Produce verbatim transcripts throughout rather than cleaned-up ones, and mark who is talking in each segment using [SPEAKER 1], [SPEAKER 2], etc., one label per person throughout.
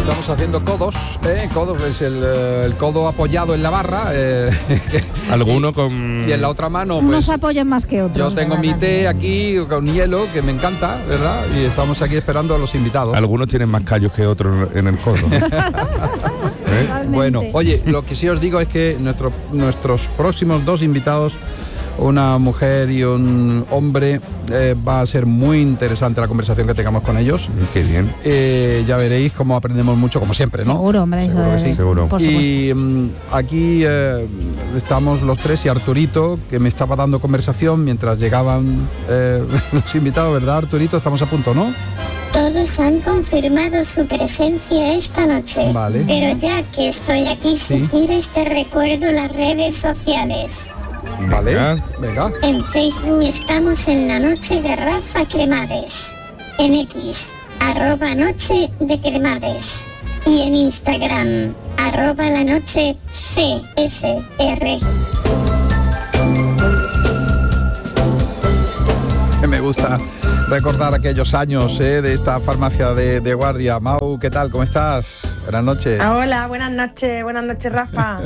[SPEAKER 1] Estamos haciendo codos, ¿eh? Codos es el, el codo apoyado en la barra. Eh,
[SPEAKER 2] Alguno con...
[SPEAKER 1] Y en la otra mano, pues...
[SPEAKER 3] Unos apoyan más que otros.
[SPEAKER 1] Yo tengo mi té aquí con hielo, que me encanta, ¿verdad? Y estamos aquí esperando a los invitados.
[SPEAKER 2] Algunos tienen más callos que otros en el codo. ¿Eh?
[SPEAKER 1] Bueno, oye, lo que sí os digo es que nuestro, nuestros próximos dos invitados, una mujer y un hombre, eh, va a ser muy interesante la conversación que tengamos con ellos.
[SPEAKER 2] Qué bien.
[SPEAKER 1] Eh, ya veréis cómo aprendemos mucho, como siempre, ¿no?
[SPEAKER 3] Seguro, hombre.
[SPEAKER 1] Seguro que sí.
[SPEAKER 2] Seguro.
[SPEAKER 3] Por
[SPEAKER 1] y um, aquí eh, estamos los tres y Arturito, que me estaba dando conversación mientras llegaban eh, los invitados, ¿verdad, Arturito? Estamos a punto, ¿no?
[SPEAKER 4] Todos han confirmado su presencia esta noche.
[SPEAKER 1] Vale.
[SPEAKER 4] Pero ya que estoy aquí,
[SPEAKER 1] Sí.
[SPEAKER 4] si quieres te recuerdo las redes sociales.
[SPEAKER 1] Vale,
[SPEAKER 2] Venga.
[SPEAKER 1] venga.
[SPEAKER 4] En Facebook estamos en la noche de Rafa Cremades. En X, arroba noche de Cremades. Y en Instagram, arroba la noche C S R.
[SPEAKER 1] Me gusta recordar aquellos años eh, de esta farmacia de, de guardia. Mau, ¿qué tal? ¿Cómo estás? Buenas noches.
[SPEAKER 5] Hola, buenas noches, buenas noches, Rafa.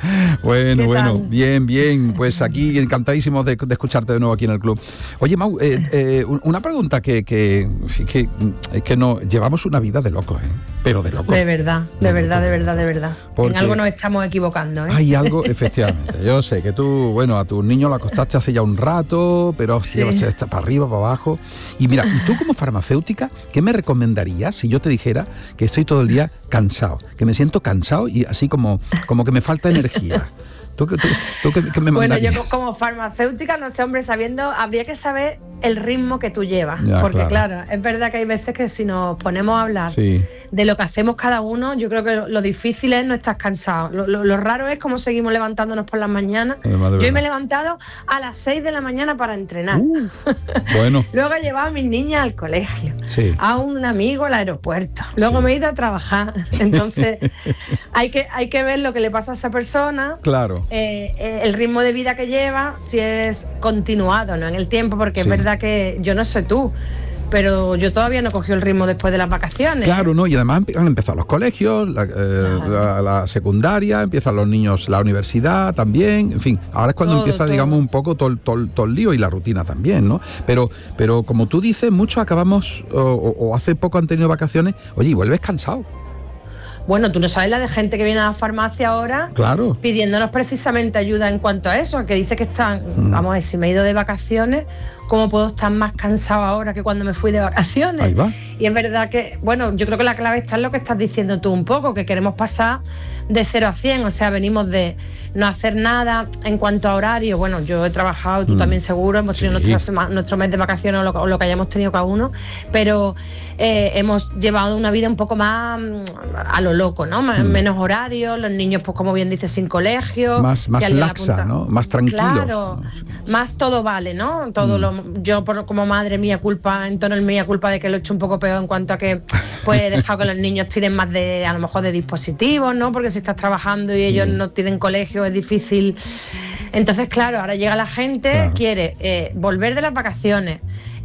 [SPEAKER 1] Bueno,
[SPEAKER 5] ¿Qué
[SPEAKER 1] bueno,
[SPEAKER 5] tal?
[SPEAKER 1] bien, bien. Pues aquí encantadísimos de, de escucharte de nuevo aquí en el club. Oye, Mau, eh, eh, una pregunta que, que, que, que no... Llevamos una vida de locos, ¿eh? Pero de locos.
[SPEAKER 5] De verdad, de verdad, de verdad, de verdad.
[SPEAKER 1] Porque
[SPEAKER 5] En algo nos estamos equivocando, ¿eh?
[SPEAKER 1] Hay algo, efectivamente. Yo sé que tú, bueno, a tus niños lo acostaste hace ya un rato, pero hostia,
[SPEAKER 5] Sí.
[SPEAKER 1] está para arriba, para abajo. Y mira, ¿y tú como farmacéutica, qué me recomendarías si yo te dijera que estoy todo el día cansado? Que me siento cansado y así como, como que me falta energía. ¿Tú, tú, tú qué, qué me
[SPEAKER 5] Bueno,
[SPEAKER 1] mandarías?
[SPEAKER 5] yo co- como farmacéutica, no sé, hombre, sabiendo, habría que saber el ritmo que tú llevas.
[SPEAKER 1] Ya,
[SPEAKER 5] porque
[SPEAKER 1] claro.
[SPEAKER 5] claro. es verdad que hay veces que si nos ponemos a hablar
[SPEAKER 1] Sí.
[SPEAKER 5] de lo que hacemos cada uno, yo creo que lo, lo difícil es no estar cansado. Lo, lo- lo raro es cómo seguimos levantándonos por las mañanas.
[SPEAKER 1] Además, de
[SPEAKER 5] Yo hoy
[SPEAKER 1] verdad.
[SPEAKER 5] me he levantado a las seis de la mañana para entrenar.
[SPEAKER 1] Uf, bueno,
[SPEAKER 5] Luego he llevado a mis niñas al colegio.
[SPEAKER 1] sí.
[SPEAKER 5] A un amigo al aeropuerto. Luego
[SPEAKER 1] Sí.
[SPEAKER 5] me he ido a trabajar. Entonces, hay que, hay que ver lo que le pasa a esa persona,
[SPEAKER 1] Claro.
[SPEAKER 5] eh, eh, el ritmo de vida que lleva, si es continuado, ¿no? En el tiempo, porque
[SPEAKER 1] Sí.
[SPEAKER 5] es verdad que yo no sé tú, pero yo todavía no he cogido el ritmo después de las vacaciones.
[SPEAKER 1] Claro, ¿no? Y además empe- han empezado los colegios, la, eh,
[SPEAKER 5] Claro.
[SPEAKER 1] la, la secundaria, empiezan los niños la universidad también, en fin, ahora es cuando
[SPEAKER 5] Todo,
[SPEAKER 1] empieza,
[SPEAKER 5] todo.
[SPEAKER 1] digamos, un poco todo, el- todo, el- todo el lío y la rutina también, ¿no? Pero, pero como tú dices, muchos acabamos, o, o- o hace poco han tenido vacaciones, oye, y vuelves cansado,
[SPEAKER 5] Bueno, tú no sabes la de gente que viene a la farmacia ahora
[SPEAKER 1] claro.
[SPEAKER 5] pidiéndonos precisamente ayuda en cuanto a eso, que dice que están,
[SPEAKER 1] Mm.
[SPEAKER 5] vamos a ver, si me he ido de vacaciones, ¿cómo puedo estar más cansado ahora que cuando me fui de vacaciones?
[SPEAKER 1] Ahí va.
[SPEAKER 5] Y es verdad que, bueno, yo creo que la clave está en lo que estás diciendo tú un poco, que queremos pasar de cero a cien, o sea, venimos de no hacer nada en cuanto a horario. Bueno, yo he trabajado, tú
[SPEAKER 1] Mm.
[SPEAKER 5] también seguro, hemos tenido
[SPEAKER 1] Sí.
[SPEAKER 5] nuestra sema- nuestro mes de vacaciones o lo, o lo que hayamos tenido cada uno, pero eh, hemos llevado una vida un poco más mm, a lo loco, ¿no? Más-
[SPEAKER 1] Mm.
[SPEAKER 5] Menos horarios, los niños, pues como bien dices, sin colegio.
[SPEAKER 1] Más,
[SPEAKER 5] si
[SPEAKER 1] más
[SPEAKER 5] alguien
[SPEAKER 1] laxa,
[SPEAKER 5] apunta-
[SPEAKER 1] ¿no? Más tranquilos.
[SPEAKER 5] Claro,
[SPEAKER 1] ¿no? Sí, sí.
[SPEAKER 5] más todo vale, ¿no? Todo
[SPEAKER 1] Mm.
[SPEAKER 5] lo, yo por, como madre mía culpa, en tono el mía culpa de que lo he hecho un poco peor en cuanto a que pues he dejado que los niños tiren más de, a lo mejor de dispositivos, ¿no? Porque si estás trabajando y ellos
[SPEAKER 1] Mm.
[SPEAKER 5] no tienen colegio es difícil. Entonces, claro, ahora llega la gente,
[SPEAKER 1] Claro.
[SPEAKER 5] quiere eh, volver de las vacaciones,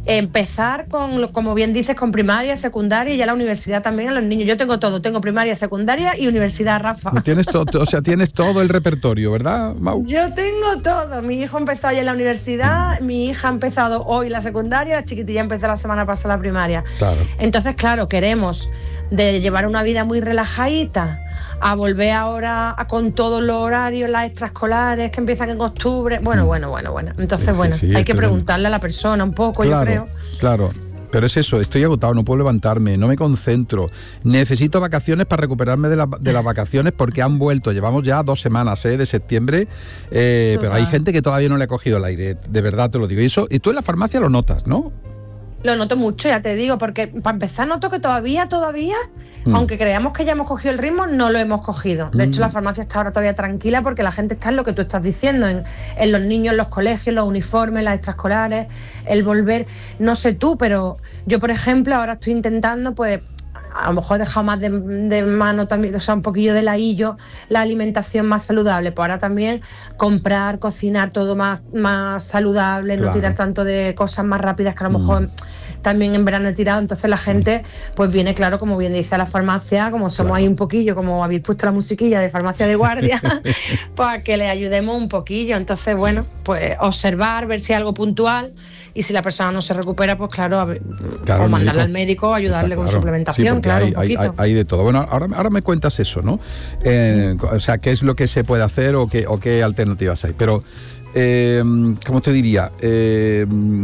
[SPEAKER 5] empezar con, lo- como bien dices, con primaria, secundaria y ya la universidad también a los niños. Yo tengo todo, tengo primaria, secundaria y universidad, Rafa.
[SPEAKER 1] Tienes todo, o sea, tienes todo el repertorio, ¿verdad, Mau?
[SPEAKER 5] Yo tengo todo. Mi hijo empezó ayer en la universidad, mi hija ha empezado hoy la secundaria, la chiquitilla empezó la semana pasada la primaria.
[SPEAKER 1] Claro.
[SPEAKER 5] Entonces, claro, queremos de llevar una vida muy relajadita a volver ahora a, con todos los horarios, las extraescolares que empiezan en octubre. Bueno, bueno, bueno, bueno. Entonces,
[SPEAKER 1] Sí, sí,
[SPEAKER 5] bueno,
[SPEAKER 1] sí,
[SPEAKER 5] hay que
[SPEAKER 1] esto es-
[SPEAKER 5] preguntarle a la persona un poco, yo
[SPEAKER 1] Claro,
[SPEAKER 5] creo.
[SPEAKER 1] claro. Pero es eso, estoy agotado, no puedo levantarme, no me concentro. Necesito vacaciones para recuperarme de, la- de las vacaciones porque han vuelto. Llevamos ya dos semanas ¿eh? de septiembre, eh, pero hay
[SPEAKER 5] Total.
[SPEAKER 1] gente que todavía no le ha cogido el aire, de verdad te lo digo. Y eso, y tú en la farmacia lo notas, ¿no?
[SPEAKER 5] Lo noto mucho, ya te digo, porque para empezar noto que todavía, todavía,
[SPEAKER 1] Mm.
[SPEAKER 5] aunque creamos que ya hemos cogido el ritmo, no lo hemos cogido. De
[SPEAKER 1] Mm.
[SPEAKER 5] hecho, la farmacia está ahora todavía tranquila porque la gente está en lo que tú estás diciendo, en, en los niños, en los colegios, los uniformes, las extraescolares, el volver, no sé tú, pero yo, por ejemplo, ahora estoy intentando, pues, a lo mejor he dejado más de, de mano también, o sea, un poquillo de ladillo, la alimentación más saludable. Pues ahora también comprar, cocinar todo más, más saludable,
[SPEAKER 1] Claro.
[SPEAKER 5] no tirar tanto de cosas más rápidas que a lo mejor también en verano he tirado, entonces la gente pues viene, claro, como bien dice, a la farmacia, como somos
[SPEAKER 1] Claro.
[SPEAKER 5] ahí un poquillo, como habéis puesto la musiquilla de farmacia de guardia, para que le ayudemos un poquillo. Entonces, bueno, pues observar, ver si hay algo puntual, y si la persona no se recupera, pues claro, a ver,
[SPEAKER 1] Claro,
[SPEAKER 5] o
[SPEAKER 1] el
[SPEAKER 5] mandarla
[SPEAKER 1] médico.
[SPEAKER 5] al médico, ayudarle
[SPEAKER 1] Está
[SPEAKER 5] con
[SPEAKER 1] claro.
[SPEAKER 5] suplementación,
[SPEAKER 1] Sí, porque
[SPEAKER 5] claro,
[SPEAKER 1] hay,
[SPEAKER 5] un poquito.
[SPEAKER 1] hay, hay, hay de todo. Bueno, ahora, ahora me cuentas eso, ¿no? Eh, o sea, qué es lo que se puede hacer o qué, o qué alternativas hay. Pero, eh, ¿cómo te diría? Eh,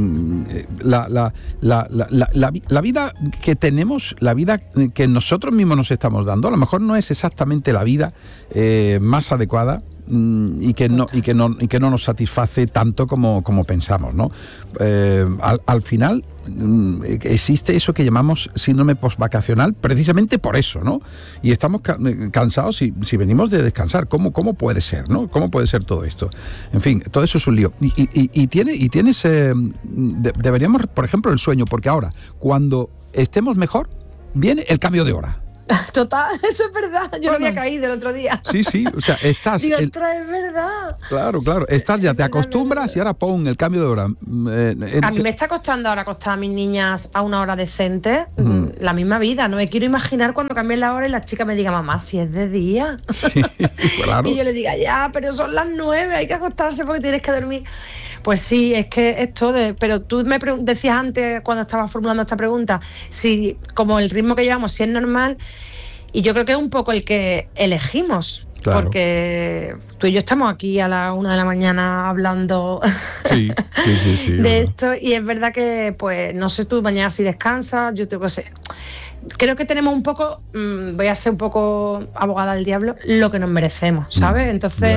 [SPEAKER 1] la, la, la, la, la, la, la vida que tenemos, la vida que nosotros mismos nos estamos dando, a lo mejor no es exactamente la vida eh, más adecuada, y que no y que no y que no nos satisface tanto como, como pensamos, ¿no? Eh, al, al final existe eso que llamamos síndrome postvacacional, precisamente por eso, ¿no? Y estamos ca- cansados si, si venimos de descansar. ¿Cómo, cómo puede ser, ¿no? ¿Cómo puede ser todo esto? En fin, todo eso es un lío. Y, y, y, tiene, y tienes... Eh, de, deberíamos, por ejemplo, el sueño, porque ahora, cuando estemos mejor, viene el cambio de hora.
[SPEAKER 5] Total, eso es verdad. Yo
[SPEAKER 1] Bueno.
[SPEAKER 5] no había caído el otro día.
[SPEAKER 1] Sí, sí, o sea, estás...
[SPEAKER 5] Digo,
[SPEAKER 1] el-
[SPEAKER 5] ostras, es verdad.
[SPEAKER 1] Claro, claro. Estás ya,
[SPEAKER 5] Es
[SPEAKER 1] te
[SPEAKER 5] verdad,
[SPEAKER 1] acostumbras
[SPEAKER 5] verdad.
[SPEAKER 1] y ahora pon el cambio de hora. Eh, eh,
[SPEAKER 5] A mí me está costando ahora acostar a mis niñas a una hora decente,
[SPEAKER 1] Mm.
[SPEAKER 5] la misma vida. No me quiero imaginar cuando cambie la hora y la chica me diga, mamá, si es de día.
[SPEAKER 1] Sí, claro.
[SPEAKER 5] Y yo le diga, ya, pero son las nueve, hay que acostarse porque tienes que dormir. Pues sí, es que es todo. Pero tú me pregun- decías antes, cuando estabas formulando esta pregunta, si como el ritmo que llevamos, si es normal. Y yo creo que es un poco el que elegimos.
[SPEAKER 1] Claro.
[SPEAKER 5] Porque tú y yo estamos aquí a la una de la mañana hablando
[SPEAKER 1] Sí, sí, sí, sí.
[SPEAKER 5] de
[SPEAKER 1] verdad.
[SPEAKER 5] esto, y es verdad que, pues, no sé tú mañana si descansas, yo tengo que sé. Creo que tenemos un poco, mmm, voy a ser un poco abogada del diablo, lo que nos merecemos, ¿sabes? Entonces,
[SPEAKER 1] ya.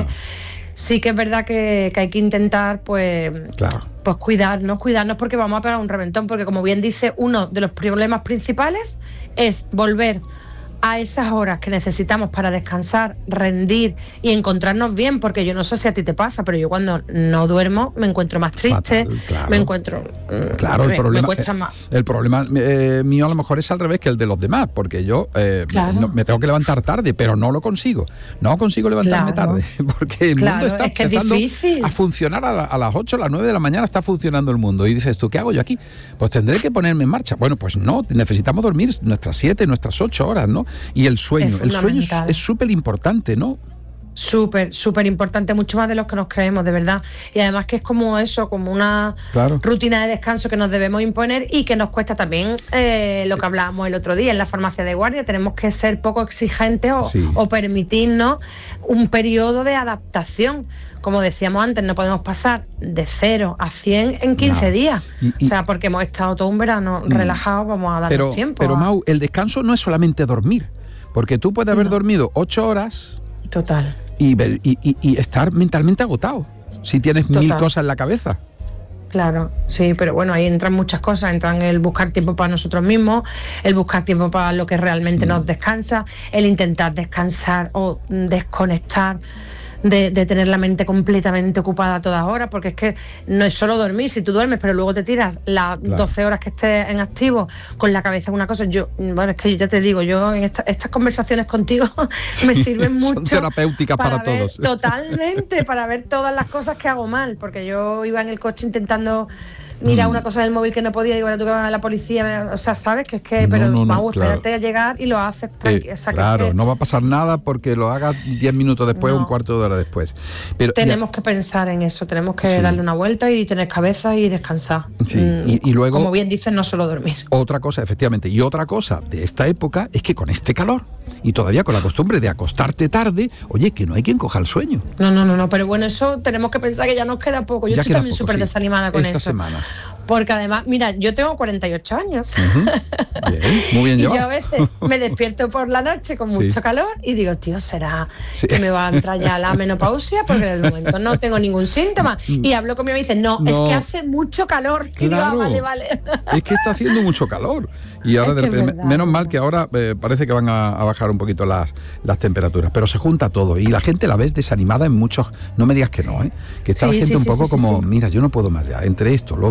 [SPEAKER 5] sí que es verdad que, que hay que intentar, pues,
[SPEAKER 1] Claro.
[SPEAKER 5] pues cuidarnos, cuidarnos porque vamos a pegar un reventón, porque como bien dice, uno de los problemas principales es volver a esas horas que necesitamos para descansar, rendir y encontrarnos bien, porque yo no sé si a ti te pasa, pero yo cuando no duermo me encuentro más triste,
[SPEAKER 1] Fatal, claro.
[SPEAKER 5] me encuentro... mm,
[SPEAKER 1] Claro,
[SPEAKER 5] me,
[SPEAKER 1] el problema,
[SPEAKER 5] me cuesta
[SPEAKER 1] eh,
[SPEAKER 5] más.
[SPEAKER 1] el problema eh, mío a lo mejor es al revés que el de los demás, porque yo eh,
[SPEAKER 5] Claro.
[SPEAKER 1] no- me tengo que levantar tarde, pero no lo consigo. No consigo levantarme
[SPEAKER 5] Claro.
[SPEAKER 1] tarde, porque el
[SPEAKER 5] Claro,
[SPEAKER 1] mundo está
[SPEAKER 5] es que es
[SPEAKER 1] empezando
[SPEAKER 5] difícil.
[SPEAKER 1] a funcionar a, la- a las ocho, a las nueve de la mañana está funcionando el mundo. Y dices tú, ¿qué hago yo aquí? Pues tendré que ponerme en marcha. Bueno, pues no, necesitamos dormir nuestras siete, nuestras ocho horas, ¿no? Y el sueño,
[SPEAKER 5] Es
[SPEAKER 1] el sueño es-
[SPEAKER 5] fundamental.
[SPEAKER 1] es súper importante, ¿no?
[SPEAKER 5] Súper, súper importante, mucho más de los que nos creemos, de verdad. Y además que es como eso, como una
[SPEAKER 1] Claro.
[SPEAKER 5] rutina de descanso que nos debemos imponer y que nos cuesta también eh, lo que hablábamos el otro día en la farmacia de guardia. Tenemos que ser poco exigentes o,
[SPEAKER 1] Sí.
[SPEAKER 5] o permitirnos un periodo de adaptación. Como decíamos antes, no podemos pasar de cero a cien en quince
[SPEAKER 1] No.
[SPEAKER 5] días.
[SPEAKER 1] Y- y-
[SPEAKER 5] o sea, porque hemos estado todo un verano relajados, vamos a darnos
[SPEAKER 1] Pero,
[SPEAKER 5] tiempo.
[SPEAKER 1] pero
[SPEAKER 5] a-
[SPEAKER 1] Mau, el descanso no es solamente dormir, porque tú puedes haber
[SPEAKER 5] No.
[SPEAKER 1] dormido ocho horas
[SPEAKER 5] Total.
[SPEAKER 1] y, ver- y- y- y estar mentalmente agotado si tienes mil
[SPEAKER 5] Total.
[SPEAKER 1] cosas en la cabeza.
[SPEAKER 5] Claro, sí, pero bueno, ahí entran muchas cosas, entran el buscar tiempo para nosotros mismos, el buscar tiempo para lo que realmente nos descansa, el intentar descansar o desconectar de, de tener la mente completamente ocupada a todas horas, porque es que no es solo dormir, si tú duermes, pero luego te tiras las
[SPEAKER 1] Claro.
[SPEAKER 5] doce horas que estés en activo con la cabeza en una cosa. Yo, bueno, es que ya te digo, yo en esta- estas conversaciones contigo me sirven
[SPEAKER 1] Son
[SPEAKER 5] mucho.
[SPEAKER 1] terapéuticas para
[SPEAKER 5] ver-
[SPEAKER 1] todos.
[SPEAKER 5] Totalmente, para ver todas las cosas que hago mal, porque yo iba en el coche intentando mirar
[SPEAKER 1] Mm.
[SPEAKER 5] una cosa del móvil que no podía, digo, ahora tú que vas a la policía, o sea, sabes que es que,
[SPEAKER 1] No,
[SPEAKER 5] pero
[SPEAKER 1] no, no,
[SPEAKER 5] vamos,
[SPEAKER 1] claro.
[SPEAKER 5] espérate a llegar y lo haces
[SPEAKER 1] Eh,
[SPEAKER 5] tranqui- o sea, que es
[SPEAKER 1] claro,
[SPEAKER 5] que
[SPEAKER 1] no va a pasar nada porque lo hagas diez minutos después o
[SPEAKER 5] No.
[SPEAKER 1] un cuarto de hora después. Pero,
[SPEAKER 5] tenemos que pensar en eso, tenemos que
[SPEAKER 1] Sí.
[SPEAKER 5] darle una vuelta y tener cabeza y descansar.
[SPEAKER 1] Sí,
[SPEAKER 5] Mm,
[SPEAKER 1] y- y luego-
[SPEAKER 5] como bien dices, no solo dormir.
[SPEAKER 1] Otra cosa, efectivamente, y otra cosa de esta época es que con este calor y todavía con la costumbre de acostarte tarde, oye, que no hay quien coja el sueño.
[SPEAKER 5] No, no, no, no, pero bueno, eso tenemos que pensar que ya nos queda poco. Yo
[SPEAKER 1] Ya
[SPEAKER 5] estoy
[SPEAKER 1] queda
[SPEAKER 5] también
[SPEAKER 1] poco,
[SPEAKER 5] súper
[SPEAKER 1] sí.
[SPEAKER 5] desanimada con
[SPEAKER 1] Esta
[SPEAKER 5] eso.
[SPEAKER 1] semana.
[SPEAKER 5] Porque además, mira, yo tengo cuarenta y ocho años.
[SPEAKER 1] Ujú. Bien, muy bien
[SPEAKER 5] Y
[SPEAKER 1] llevado.
[SPEAKER 5] yo a veces me despierto por la noche con
[SPEAKER 1] Sí.
[SPEAKER 5] mucho calor y digo, tío, ¿será
[SPEAKER 1] Sí.
[SPEAKER 5] que me va a entrar ya la menopausia? Porque en el momento no tengo ningún síntoma. Y hablo con mi mamá y dice, no, es
[SPEAKER 1] Mm. No.
[SPEAKER 5] que hace mucho calor. Y digo, ah,
[SPEAKER 1] Claro.
[SPEAKER 5] vale, vale.
[SPEAKER 1] Es que está haciendo mucho calor. Y ahora,
[SPEAKER 5] Es
[SPEAKER 1] de
[SPEAKER 5] que es
[SPEAKER 1] repente,
[SPEAKER 5] verdad,
[SPEAKER 1] menos
[SPEAKER 5] es
[SPEAKER 1] mal
[SPEAKER 5] verdad.
[SPEAKER 1] que ahora eh, parece que van a, a bajar un poquito las, las temperaturas. Pero se junta todo y la gente la ves desanimada en muchos. No me digas que no, ¿eh? Que está
[SPEAKER 5] Sí,
[SPEAKER 1] la gente
[SPEAKER 5] sí,
[SPEAKER 1] un
[SPEAKER 5] sí,
[SPEAKER 1] poco
[SPEAKER 5] sí, sí,
[SPEAKER 1] como,
[SPEAKER 5] sí.
[SPEAKER 1] mira, yo no puedo más ya. Entre esto, lo que está pasando.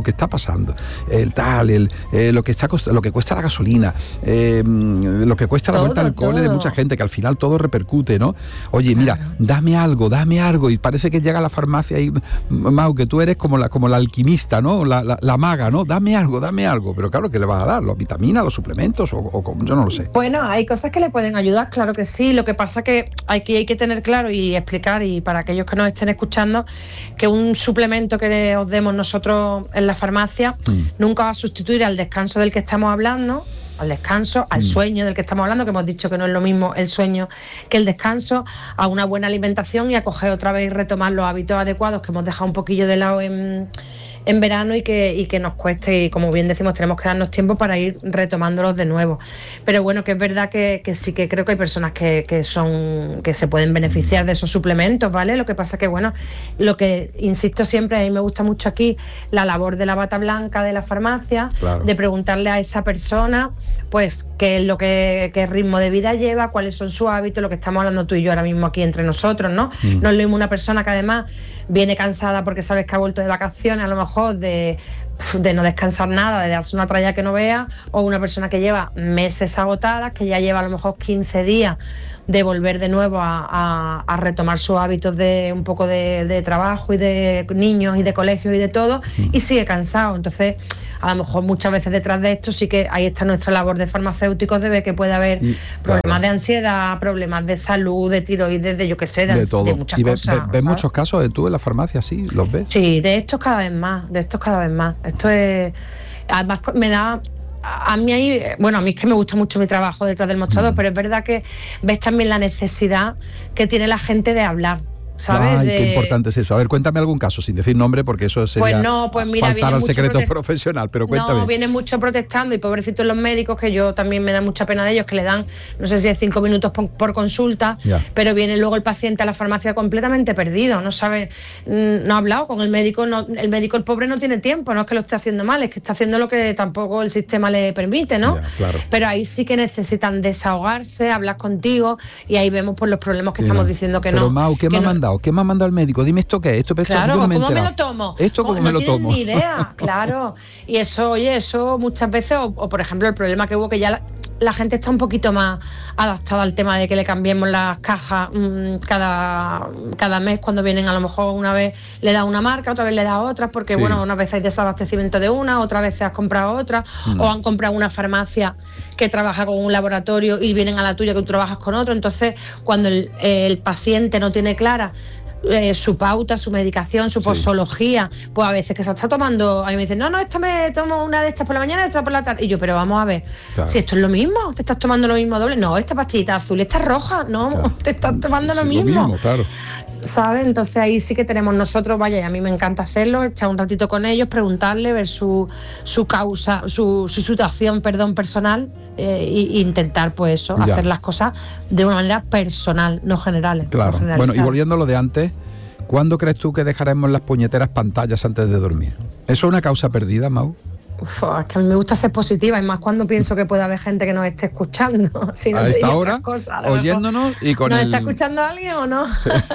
[SPEAKER 1] pasando, el tal, el, eh, lo que está cost- lo que cuesta la gasolina, eh, lo que cuesta la
[SPEAKER 5] Todo,
[SPEAKER 1] vuelta al cole de
[SPEAKER 5] todo.
[SPEAKER 1] mucha gente, que al final todo repercute, ¿no? Oye, mira,
[SPEAKER 5] Claro.
[SPEAKER 1] dame algo, dame algo, y parece que llega a la farmacia y, Mau, que tú eres como la, como la alquimista, ¿no? La, la, la maga, ¿no? Dame algo, dame algo, pero claro, ¿qué le vas a dar? ¿Los vitaminas, los suplementos o, o como? Yo no lo sé.
[SPEAKER 5] Bueno, hay cosas que le pueden ayudar, claro que sí. Lo que pasa que aquí hay que tener claro y explicar, y para aquellos que nos estén escuchando, que un suplemento que os demos nosotros en la farmacia
[SPEAKER 1] Mm.
[SPEAKER 5] nunca va a sustituir al descanso del que estamos hablando, al descanso, al
[SPEAKER 1] Mm.
[SPEAKER 5] sueño del que estamos hablando, que hemos dicho que no es lo mismo el sueño que el descanso, a una buena alimentación y a coger otra vez y retomar los hábitos adecuados que hemos dejado un poquillo de lado en... en verano y que, y que nos cueste, y como bien decimos, tenemos que darnos tiempo para ir retomándolos de nuevo. Pero bueno, que es verdad que, que sí que creo que hay personas que, que son que se pueden beneficiar de esos suplementos, ¿vale? Lo que pasa que, bueno, lo que insisto siempre, a mí me gusta mucho aquí la labor de la bata blanca de la farmacia,
[SPEAKER 1] Claro.
[SPEAKER 5] de preguntarle a esa persona, pues, qué es lo que qué ritmo de vida lleva, cuáles son sus hábitos, lo que estamos hablando tú y yo ahora mismo aquí entre nosotros, ¿no?
[SPEAKER 1] Mm.
[SPEAKER 5] No es lo mismo una persona que además viene cansada porque sabes que ha vuelto de vacaciones, a lo mejor de, de no descansar nada, de darse una tralla que no vea, o una persona que lleva meses agotadas, que ya lleva a lo mejor quince días de volver de nuevo a, a, a retomar sus hábitos de un poco de, de trabajo y de niños y de colegios y de todo, y sigue cansado. Entonces, a lo mejor muchas veces detrás de esto sí que ahí está nuestra labor de farmacéuticos, de ver que puede haber
[SPEAKER 1] Y,
[SPEAKER 5] problemas
[SPEAKER 1] claro.
[SPEAKER 5] de ansiedad, problemas de salud, de tiroides, de yo qué sé, de,
[SPEAKER 1] De
[SPEAKER 5] ans-
[SPEAKER 1] todo.
[SPEAKER 5] de muchas
[SPEAKER 1] ¿Y ves,
[SPEAKER 5] cosas.
[SPEAKER 1] ves- ves
[SPEAKER 5] ¿sabes?
[SPEAKER 1] muchos casos de tú en la farmacia, sí? ¿Los ves?
[SPEAKER 5] Sí, de estos cada vez más, de estos cada vez más. Esto es, además me da, a a mí ahí, bueno, a mí es que me gusta mucho mi trabajo detrás del mostrador,
[SPEAKER 1] Mm.
[SPEAKER 5] pero es verdad que ves también la necesidad que tiene la gente de hablar, ¿sabes?
[SPEAKER 1] Ay,
[SPEAKER 5] de,
[SPEAKER 1] qué importante es eso. A ver, cuéntame algún caso, sin decir nombre, porque eso sería
[SPEAKER 5] Pues no, pues mira,
[SPEAKER 1] faltar
[SPEAKER 5] viene
[SPEAKER 1] al
[SPEAKER 5] mucho
[SPEAKER 1] secreto
[SPEAKER 5] prote-
[SPEAKER 1] profesional, pero cuéntame.
[SPEAKER 5] No, vienen mucho protestando, y pobrecitos los médicos, que yo también me da mucha pena de ellos, que le dan, no sé si es cinco minutos por, por consulta,
[SPEAKER 1] Ya.
[SPEAKER 5] pero viene luego el paciente a la farmacia completamente perdido, no sabe, mm, no ha hablado con el médico, no, el médico, el pobre, no tiene tiempo, no es que lo esté haciendo mal, es que está haciendo lo que tampoco el sistema le permite, ¿no?
[SPEAKER 1] Ya, claro.
[SPEAKER 5] Pero ahí sí que necesitan desahogarse, hablar contigo, y ahí vemos pues los problemas que
[SPEAKER 1] Mira,
[SPEAKER 5] estamos diciendo que
[SPEAKER 1] pero
[SPEAKER 5] no.
[SPEAKER 1] Mau, ¿qué
[SPEAKER 5] que
[SPEAKER 1] me ha
[SPEAKER 5] no-
[SPEAKER 1] mandado? ¿Qué me ha mandado el médico? Dime esto qué es. Esto, esto
[SPEAKER 5] Claro,
[SPEAKER 1] yo no me he
[SPEAKER 5] ¿cómo me lo
[SPEAKER 1] enterado.
[SPEAKER 5] tomo?
[SPEAKER 1] Esto cómo
[SPEAKER 5] no
[SPEAKER 1] me lo
[SPEAKER 5] tienen
[SPEAKER 1] tomo.
[SPEAKER 5] ni idea, claro. Y eso, oye, eso muchas veces, o, o por ejemplo el problema que hubo, que ya la, la gente está un poquito más adaptada al tema de que le cambiemos las cajas mmm, cada, cada mes, cuando vienen, a lo mejor una vez le da una marca, otra vez le da otra, porque
[SPEAKER 1] Sí.
[SPEAKER 5] bueno, una vez hay desabastecimiento de una, otra vez has comprado otra,
[SPEAKER 1] Mm.
[SPEAKER 5] o han comprado una farmacia que trabaja con un laboratorio y vienen a la tuya que tú trabajas con otro. Entonces, cuando el, el paciente no tiene clara Eh, su pauta, su medicación, su
[SPEAKER 1] Sí.
[SPEAKER 5] posología, pues a veces que se está tomando, a mí me dicen, no, no, esta me tomo una de estas por la mañana y otra por la tarde, y yo, pero vamos a ver,
[SPEAKER 1] Claro.
[SPEAKER 5] si esto es lo mismo, te estás tomando lo mismo doble, no, esta pastillita azul, esta roja, no,
[SPEAKER 1] Claro.
[SPEAKER 5] te estás tomando lo
[SPEAKER 1] Sí,
[SPEAKER 5] mismo,
[SPEAKER 1] claro.
[SPEAKER 5] ¿sabes? Entonces ahí sí que tenemos nosotros, vaya, y a mí me encanta hacerlo, echar un ratito con ellos, preguntarle, ver su, su causa, su, su situación, perdón, personal, eh, e intentar, pues eso,
[SPEAKER 1] Ya.
[SPEAKER 5] hacer las cosas de una manera personal, no generales.
[SPEAKER 1] Claro.
[SPEAKER 5] no
[SPEAKER 1] Bueno, y
[SPEAKER 5] generalizadas.
[SPEAKER 1] volviendo a lo de antes, ¿cuándo crees tú que dejaremos las puñeteras pantallas antes de dormir? ¿Eso es una causa perdida, Mau?
[SPEAKER 5] Uf, es que a mí me gusta ser positiva, y más cuando pienso que puede haber gente que nos esté escuchando. Si no
[SPEAKER 1] A
[SPEAKER 5] te
[SPEAKER 1] esta
[SPEAKER 5] digo
[SPEAKER 1] hora,
[SPEAKER 5] otras cosas, a lo mejor.
[SPEAKER 1] oyéndonos y con
[SPEAKER 5] ¿Nos
[SPEAKER 1] el...
[SPEAKER 5] está escuchando alguien o no?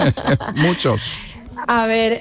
[SPEAKER 1] Muchos.
[SPEAKER 5] A ver,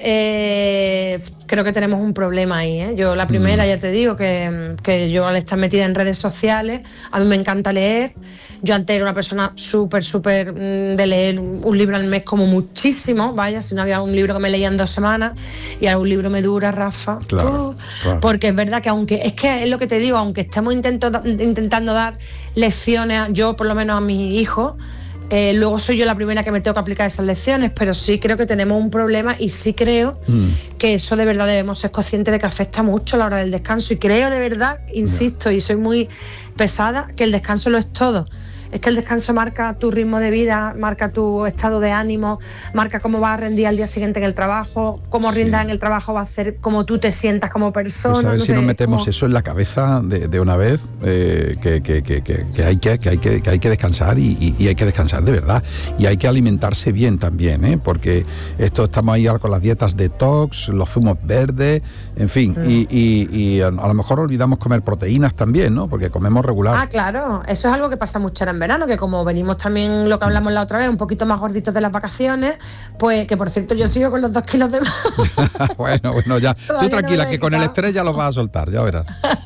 [SPEAKER 5] eh, creo que tenemos un problema ahí, ¿eh? Yo la primera,
[SPEAKER 1] Mm.
[SPEAKER 5] ya te digo, que, que yo al estar metida en redes sociales, a mí me encanta leer. Yo antes era una persona súper, súper mm, de leer un libro al mes como muchísimo, vaya, si no había un libro que me leía en dos semanas, y ahora un libro me dura, Rafa.
[SPEAKER 1] Claro,
[SPEAKER 5] Uh,
[SPEAKER 1] claro.
[SPEAKER 5] Porque es verdad que aunque, es que es lo que te digo, aunque estemos intento, intentando dar lecciones, a- yo por lo menos a mis hijos, Eh, luego soy yo la primera que me tengo que aplicar esas lecciones, pero sí creo que tenemos un problema, y sí creo
[SPEAKER 1] Mm.
[SPEAKER 5] que eso de verdad debemos ser conscientes de que afecta mucho a la hora del descanso, y creo de verdad, insisto, y soy muy pesada, que el descanso lo es todo. Es que el descanso marca tu ritmo de vida, marca tu estado de ánimo, marca cómo vas a rendir al día siguiente en el trabajo, cómo
[SPEAKER 1] Sí.
[SPEAKER 5] rindas en el trabajo va a hacer cómo tú te sientas como persona.
[SPEAKER 1] Pues a ver
[SPEAKER 5] no
[SPEAKER 1] si
[SPEAKER 5] sé,
[SPEAKER 1] nos metemos
[SPEAKER 5] como-
[SPEAKER 1] eso en la cabeza de, de una vez, eh, que, que- que- que- que hay que, que, hay que, que hay que descansar, y, y- y hay que descansar de verdad. Y hay que alimentarse bien también, ¿eh? Porque esto estamos ahí ahora con las dietas detox, los zumos verdes, en fin.
[SPEAKER 5] Mm.
[SPEAKER 1] Y, y- y a, a lo mejor olvidamos comer proteínas también, ¿no? Porque comemos regular.
[SPEAKER 5] Ah, claro, eso es algo que pasa mucho ahora en verano, que como venimos también, lo que hablamos la otra vez, un poquito más gorditos de las vacaciones, pues que por cierto yo sigo con los dos kilos de más.
[SPEAKER 1] bueno, bueno, ya. Tú tranquila, que con el estrés ya los vas a soltar, ya verás.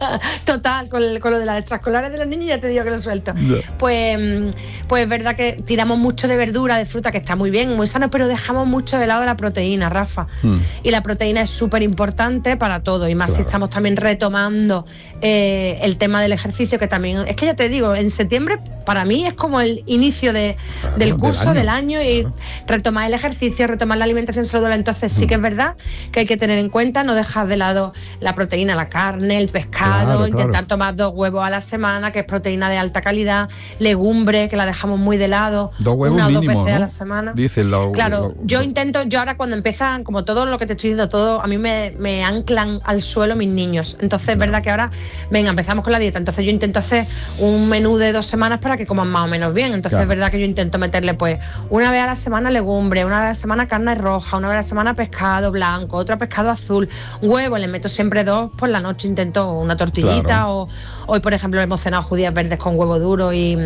[SPEAKER 5] Total, con, el, con lo de las extraescolares de los niños ya te digo que lo suelto. Yeah. Pues, pues es verdad que tiramos mucho de verdura, de fruta, que está muy bien, muy sano, pero dejamos mucho de lado la proteína, Rafa. Mm. Y la proteína es súper importante para todo, y más claro. si estamos también retomando eh, el tema del ejercicio, que también, es que ya te digo, en septiembre para mí es como el inicio de, claro, del curso, del año, del año y claro. retomar el ejercicio, retomar la alimentación saludable. Entonces sí que es verdad que hay que tener en cuenta no dejar de lado la proteína, la carne, el pescado, claro, intentar claro. tomar dos huevos a la semana, que es proteína de alta calidad, legumbre, que la dejamos muy de lado,
[SPEAKER 1] dos huevos
[SPEAKER 5] una o
[SPEAKER 1] mínimo,
[SPEAKER 5] dos veces
[SPEAKER 1] ¿no?
[SPEAKER 5] a la semana.
[SPEAKER 1] Dicen lo,
[SPEAKER 5] claro,
[SPEAKER 1] lo,
[SPEAKER 5] yo
[SPEAKER 1] lo...
[SPEAKER 5] intento, yo ahora cuando empiezan, como todo lo que te estoy diciendo, todo, a mí me, me anclan al suelo mis niños. Entonces es claro. verdad que ahora, venga, empezamos con la dieta. Entonces yo intento hacer un menú de dos semanas para que coman más o menos bien. Entonces claro. es verdad que yo intento meterle pues una vez a la semana legumbre, una vez a la semana carne roja, una vez a la semana pescado blanco, otra pescado azul, huevo, le meto siempre dos por la noche, intento una tortillita claro. o hoy por ejemplo hemos cenado judías verdes con huevo duro y,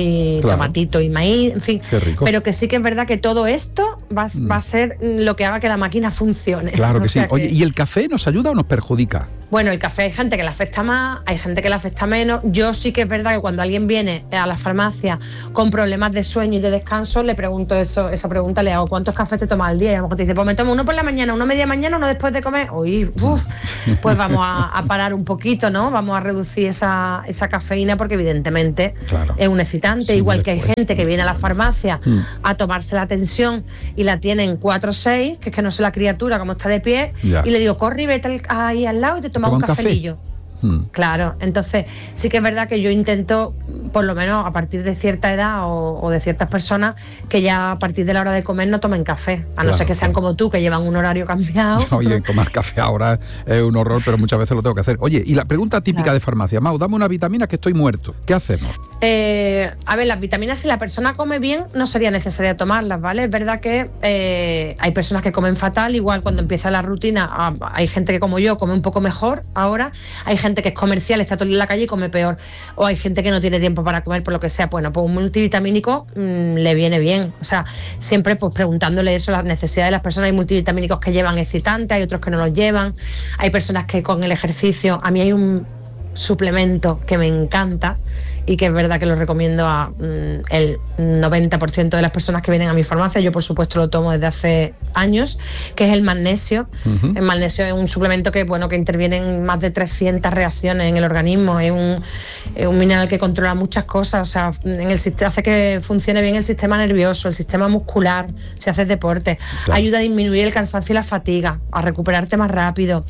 [SPEAKER 5] y claro. tomatito y maíz, en fin.
[SPEAKER 1] Qué rico.
[SPEAKER 5] Pero que sí que es verdad que todo esto va, mm. va a ser lo que haga que la máquina funcione.
[SPEAKER 1] Claro que sí. Oye, que... ¿y el café nos ayuda o nos perjudica?
[SPEAKER 5] Bueno, el café hay gente que le afecta más, hay gente que le afecta menos. Yo sí que es verdad que cuando alguien viene a la farmacia con problemas de sueño y de descanso, le pregunto eso, esa pregunta, le hago ¿cuántos cafés te tomas al día? Y a lo mejor te dice, pues me tomo uno por la mañana, uno media mañana, uno después de comer. Uy, uf, pues vamos a, a parar un poquito, ¿no? Vamos a reducir esa, esa cafeína porque evidentemente claro. es un excitante, sí, igual que hay gente que viene a la farmacia mm. a tomarse la tensión y la tiene en cuatro o seis, que es que no sé la criatura cómo está de pie, ya. y le digo, corre y vete ahí al lado y te tomas un cafelillo. Hmm. Claro, entonces sí que es verdad que yo intento, por lo menos a partir de cierta edad o, o de ciertas personas, que ya a partir de la hora de comer no tomen café, a claro, no ser que sean como tú, que llevan un horario cambiado.
[SPEAKER 1] Oye, tomar café ahora es un horror, pero muchas veces lo tengo que hacer. Oye, y la pregunta típica claro. de farmacia, Mau, dame una vitamina que estoy muerto, ¿qué hacemos?
[SPEAKER 5] Eh, a ver, las vitaminas, si la persona come bien, no sería necesario tomarlas, ¿vale? Es verdad que eh, hay personas que comen fatal, igual cuando empieza la rutina, hay gente que como yo come un poco mejor ahora, hay gente que es comercial, está todo en la calle y come peor, o hay gente que no tiene tiempo para comer por lo que sea. Bueno, pues un multivitamínico mmm, le viene bien, o sea, siempre pues preguntándole eso, las necesidades de las personas. Hay multivitamínicos que llevan excitantes, hay otros que no los llevan, hay personas que con el ejercicio, a mí hay un suplemento que me encanta y que es verdad que lo recomiendo a mm, el noventa por ciento de las personas que vienen a mi farmacia. Yo por supuesto lo tomo desde hace años, que es el magnesio. Uh-huh. El magnesio es un suplemento que bueno que interviene en más de trescientas reacciones en el organismo, es un, es un mineral que controla muchas cosas, o sea, en el, hace que funcione bien el sistema nervioso, el sistema muscular, si haces deporte, claro. ayuda a disminuir el cansancio y la fatiga, a recuperarte más rápido,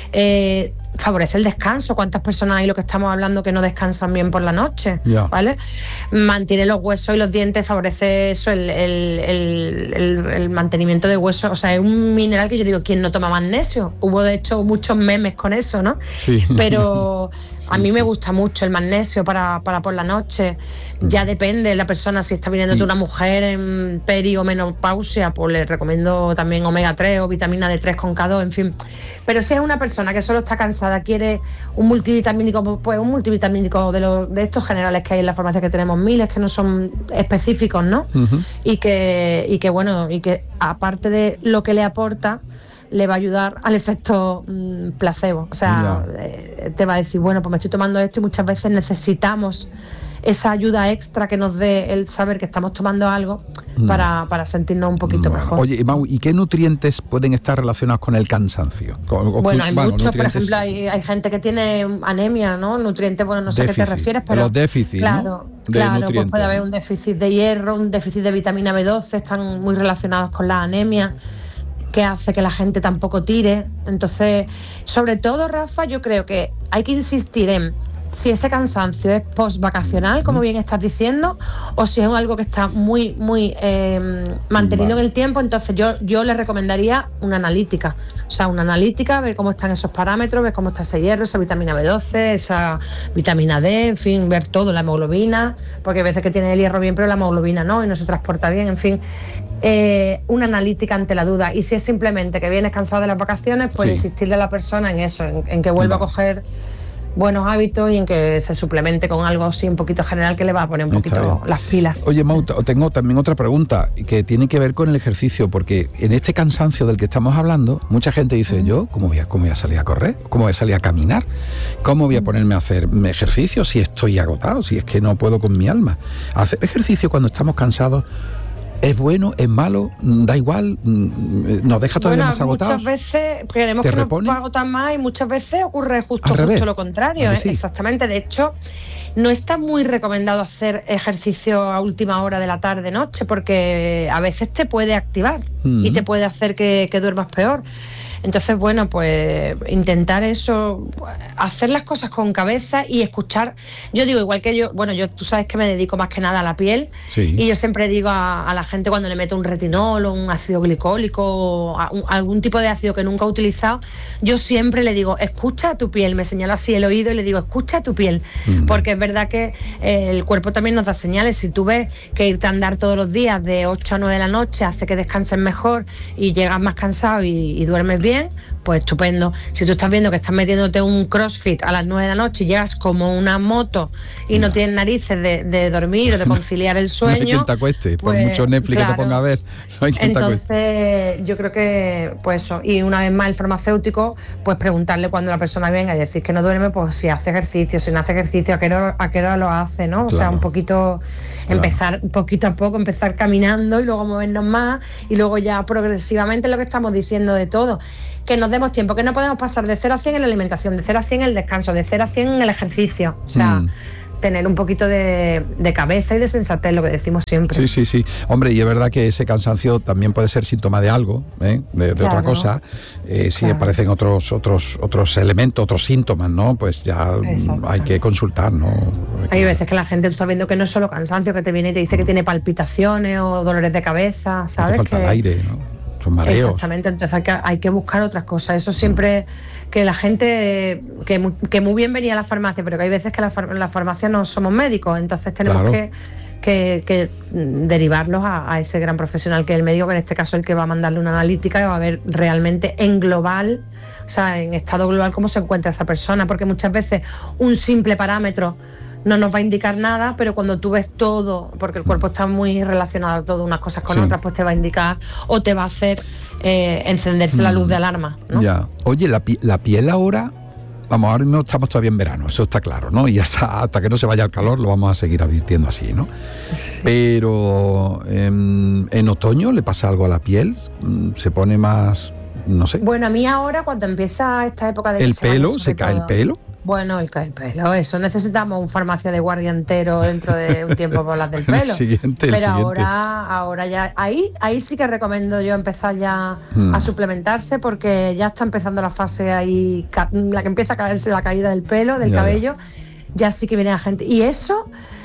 [SPEAKER 5] eh, favorece el descanso. ¿Cuántas personas hay, lo que estamos hablando, que no descansan bien por la noche? Yeah. ¿Vale? Mantiene los huesos y los dientes, favorece eso, el, el, el, el, el mantenimiento de huesos. O sea, es un mineral que yo digo, ¿quién no toma magnesio? Hubo de hecho muchos memes con eso, ¿no? Sí. Pero sí, a mí sí. me gusta mucho el magnesio para, para por la noche. Ya depende de la persona, si está viniendo de una mujer en peri o menopausia, pues le recomiendo también omega tres o vitamina D tres con K dos, en fin. Pero si es una persona que solo está cansada, quiere un multivitamínico, pues un multivitamínico de, los, de estos generales que hay en la farmacia, que tenemos miles, que no son específicos, ¿no? Uh-huh. Y que, y que bueno, y que aparte de lo que le aporta, le va a ayudar al efecto mmm, placebo. O sea, yeah. eh, te va a decir, bueno, pues me estoy tomando esto y muchas veces necesitamos esa ayuda extra que nos dé el saber que estamos tomando algo mm. para, para sentirnos un poquito bueno. mejor.
[SPEAKER 1] Oye, Mau, ¿y qué nutrientes pueden estar relacionados con el cansancio? Con,
[SPEAKER 5] bueno, hay bueno, muchos, nutrientes... por ejemplo, hay, hay gente que tiene anemia, ¿no? Nutrientes, bueno, no sé déficit. a qué te refieres, pero...
[SPEAKER 1] Los déficits,
[SPEAKER 5] claro,
[SPEAKER 1] ¿no? De
[SPEAKER 5] claro,
[SPEAKER 1] nutrientes.
[SPEAKER 5] Pues puede haber un déficit de hierro, un déficit de vitamina B doce, están muy relacionados con la anemia, que hace que la gente tampoco tire. Entonces, sobre todo, Rafa, yo creo que hay que insistir en si ese cansancio es post-vacacional, como bien estás diciendo, o si es algo que está muy, muy eh, mantenido vale. en el tiempo. Entonces yo, yo le recomendaría una analítica. O sea, una analítica, ver cómo están esos parámetros, ver cómo está ese hierro, esa vitamina B doce, esa vitamina D, en fin, ver todo, la hemoglobina, porque a veces que tiene el hierro bien, pero la hemoglobina no, y no se transporta bien, en fin. Eh, una analítica ante la duda. Y si es simplemente que vienes cansado de las vacaciones, pues sí. insistirle a la persona en eso, en, en que vuelva vale. a coger buenos hábitos y en que se suplemente con algo así un poquito general que le va a poner un poquito las pilas.
[SPEAKER 1] Oye, Mau, tengo también otra pregunta que tiene que ver con el ejercicio, porque en este cansancio del que estamos hablando, mucha gente dice, uh-huh. yo, ¿cómo voy, a, ¿cómo voy a salir a correr? ¿Cómo voy a salir a caminar? ¿Cómo voy a ponerme a hacer ejercicio si estoy agotado, si es que no puedo con mi alma? Hacer ejercicio cuando estamos cansados, ¿es bueno? ¿Es malo? ¿Da igual? ¿Nos deja todavía
[SPEAKER 5] bueno,
[SPEAKER 1] más agotados?
[SPEAKER 5] Muchas veces creemos que repone? nos va a agotar más y muchas veces ocurre justo, justo lo contrario. ¿eh? Sí. Exactamente. De hecho, no está muy recomendado hacer ejercicio a última hora de la tarde, noche, porque a veces te puede activar mm. y te puede hacer que, que duermas peor. Entonces, bueno, pues intentar eso, hacer las cosas con cabeza y escuchar. Yo digo, igual que yo, bueno, yo tú sabes que me dedico más que nada a la piel, sí. y yo siempre digo a, a la gente cuando le meto un retinol o un ácido glicólico o a, un, algún tipo de ácido que nunca he utilizado, yo siempre le digo, escucha a tu piel, me señalo así el oído y le digo, escucha a tu piel, mm. porque es verdad que eh, el cuerpo también nos da señales. Si tú ves que irte a andar todos los días de ocho a nueve de la noche hace que descanses mejor y llegas más cansado y, y duermes bien, bien, pues estupendo. Si tú estás viendo que estás metiéndote un crossfit a las nueve de la noche y llegas como una moto y no, no tienes narices de, de dormir o de conciliar el sueño, no hay
[SPEAKER 1] quien te acueste, pues, por mucho Netflix claro, que te ponga a ver, no hay quien
[SPEAKER 5] entonces
[SPEAKER 1] te acueste.
[SPEAKER 5] Yo creo que pues eso, y una vez más el farmacéutico, pues preguntarle cuando la persona venga y decir que no duerme, pues si hace ejercicio, si no hace ejercicio, a qué hora, a qué hora lo hace, ¿no? O claro. sea, un poquito, claro. empezar poquito a poco, empezar caminando y luego movernos más y luego ya progresivamente lo que estamos diciendo de todo, que nos demos tiempo, que no podemos pasar de cero a cien en la alimentación, de cero a cien en el descanso, de cero a cien en el ejercicio, o sea, mm. tener un poquito de, de cabeza y de sensatez, lo que decimos siempre.
[SPEAKER 1] Sí, sí, sí. Hombre, y es verdad que ese cansancio también puede ser síntoma de algo, ¿eh? de, de claro. otra cosa. Eh, si claro. aparecen otros otros otros elementos, otros síntomas, ¿no? Pues ya hay que consultar, ¿no? Hay, que...
[SPEAKER 5] hay veces que la gente está viendo que no es solo cansancio, que te viene y te dice que tiene palpitaciones o dolores de cabeza, ¿sabes?
[SPEAKER 1] Te falta
[SPEAKER 5] que...
[SPEAKER 1] el aire, ¿no? Son mareos.
[SPEAKER 5] Exactamente, entonces hay que, hay que buscar otras cosas. Eso siempre, que la gente, que, que muy bien venía a la farmacia, pero que hay veces que la, far, la farmacia no somos médicos, entonces tenemos claro. que, que, que derivarlos a, a ese gran profesional que es el médico, que en este caso es el que va a mandarle una analítica y va a ver realmente en global, o sea, en estado global cómo se encuentra esa persona, porque muchas veces un simple parámetro no nos va a indicar nada, pero cuando tú ves todo, porque el cuerpo está muy relacionado todo unas cosas con sí. otras, pues te va a indicar o te va a hacer eh, encenderse mm. la luz de alarma, ¿no?
[SPEAKER 1] Ya. Oye, la, la piel ahora, vamos, ahora mismo estamos todavía en verano, eso está claro, ¿no? Y hasta, hasta que no se vaya el calor lo vamos a seguir advirtiendo así, ¿no? Sí. Pero en, en otoño le pasa algo a la piel, se pone más, no sé.
[SPEAKER 5] Bueno, a mí ahora cuando empieza esta época de
[SPEAKER 1] el pelo, se cae el pelo.
[SPEAKER 5] Bueno, el, el pelo, eso necesitamos un farmacia de guardia entero dentro de un tiempo para hablar del pelo.
[SPEAKER 1] El siguiente, el
[SPEAKER 5] Pero
[SPEAKER 1] siguiente.
[SPEAKER 5] ahora, ahora ya, ahí, ahí sí que recomiendo yo empezar ya hmm. a suplementarse, porque ya está empezando la fase ahí, la que empieza a caerse la caída del pelo, del ya, cabello, ya. ya sí que viene la gente. Y eso,